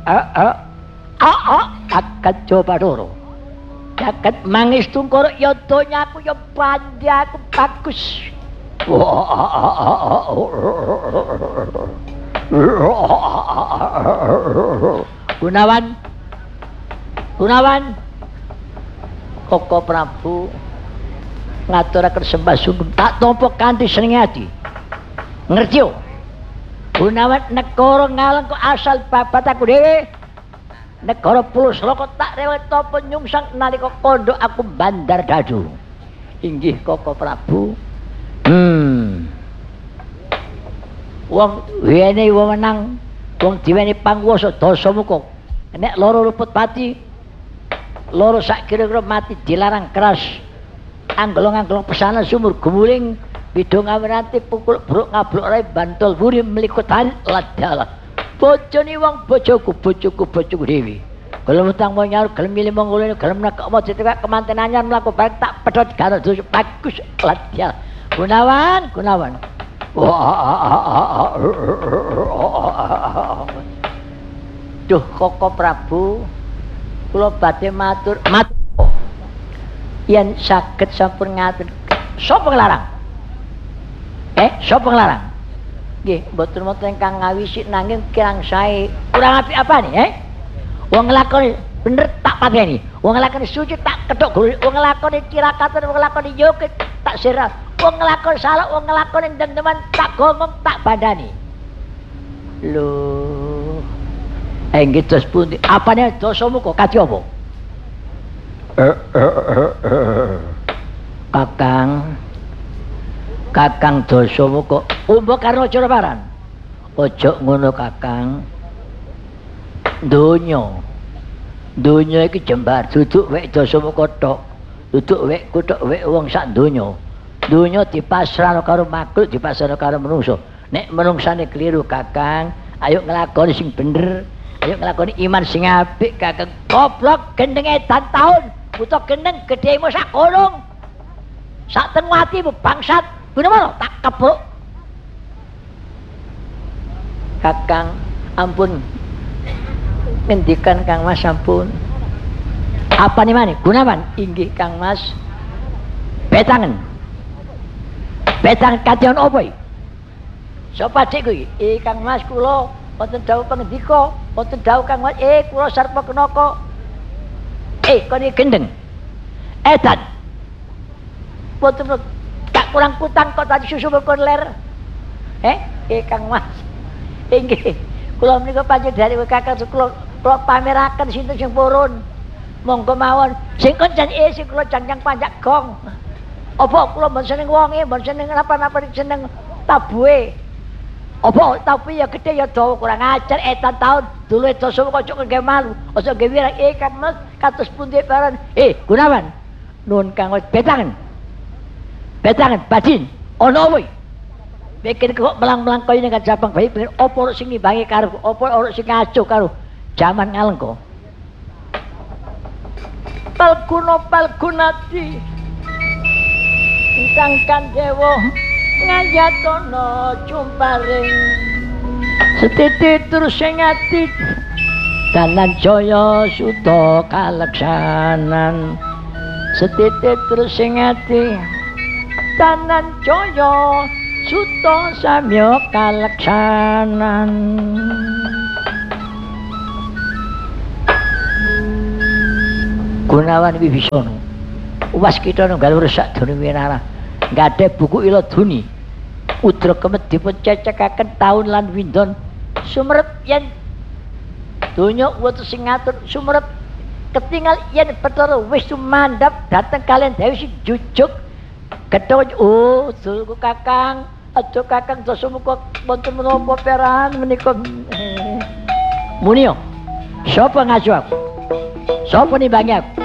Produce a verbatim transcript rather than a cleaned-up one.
eh eh ah ah akan coba dulu jagat mangis tungkoro ya donyaku ya bandi aku bagus Gunawan Gunawan Koko Prabu ngaturaken sembah sugeng tak tampa kanthi seneng ati ngerti yo Gunawan negara ngaleng kok asal babat aku dhewe negara Pulus Loka tak rewet tapa nyungsang nalika kandha aku Bandar Dadu inggih Koko Prabu hmm wong wene wewenang wong diweni panguwasa Dasamuka nek loro luput pati loro sak kira-kira mati dilarang keras anggelo-anggelo pesanan sumur gumuling bidung awiranti pukul bruk ngablok rai bantul wuri melikut hal ladala bojone wong bojoku bojoku bojoku dewi gelem utang mau nyaur gelem milih mongolene gelem nek mau ditekak kemanten anyar mlaku bareng tak pedhot karo dosa bagus ladal Gunawan Gunawan duh Koko Prabu kula badhe matur matur yen saged sampun ngatur sapa nglarang eh sapa nglarang nggih mboten wonten ingkang ngawisi nanging kirang sae kurang apik apa nih eh wong nglakoni bener tak pateni wong nglakoni suci tak kethok guru wong nglakoni cirakatan wong nglakoni yoga tak sirah wong nglakoni salah wong nglakoni dendeman tak gomong tak bandani lho enggih terus pundi apane Dasamuka kadhi apa Kakang Kakang Dasamuka umbo karo Jaraparan ojo ngono Kakang donya donya iki jembar duduk wek Dasamuka tok duduk wek kutuk wek wong sak donya donya dipasrahno karo makhluk dipasrahno karo manungsa nek manungsane kliru Kakang ayo nglakoni sing bener ayo nglakoni iman sing apik Kakang goblok gendeng edan taun buta gendeng gedhemu sak gunung sak teng atimu bangsat guna tak kepruk Kakang ampun ngendikan Kang Mas ampun apa nih maneh Gunawan inggih Kang Mas betangen betangen kadyan apa iki sapa cek kuwi eh Kang Mas kula wonten dawuh pangendika wonten dawuh Kang Mas eh kula Sarpa Kenaka eh kene gendeng edan boten tak kurang kutang kok tadi susu kon ler eh eh Kang Mas inggih kula menika panjenengan Kakang kula kula pameraken sinten sing purun monggo mawon sing kencan eh sing kula janjang panjak gong apa kula mboten seneng wonge mboten seneng napa-napa seneng tabuhe apa tapi ya gede ya dawa kurang ajar etan taun dulu itu semua kocok nggak malu ojo nggak wirang eh Kang Mas katus pundi baran eh Gunawan nun Kang Mas betangan betangan bajin ono woi bikin kok melang-melang kau ini kan Jabang bayi pengen opo sing ngimbangi karo opo orang sing ngaco karo zaman ngaleng kok palguno palgunati ingkang kandewa ngayatono jumparing setitik terus sing ati dalan jaya suta kaleksanan setitik terus sing ati dalan jaya suta samya kaleksanan Gunawan Wibisana waskita nunggal rusak dene winara nggade buku ila duni udra kemet dipun cecekaken taun lan windon sumerep yen donya wonten sing ngatur sumerep ketingal yen Bathara wis sumandhap dhateng kaliyan Dewi sing jujuk gedhe oh dulku Kakang aja Kakang Dasamuka wonten menapa peran menika muni yo sapa ngajo aku sapa nimbangi aku